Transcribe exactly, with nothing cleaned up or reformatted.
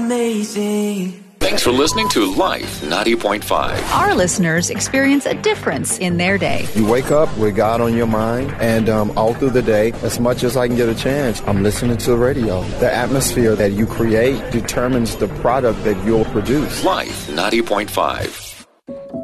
amazing. Thanks for listening to Life ninety point five. Our listeners experience a difference in their day. You wake up with God on your mind, and um, all through the day, as much as I can get a chance, I'm listening to the radio. The atmosphere that you create determines the product that you'll produce. Life ninety point five.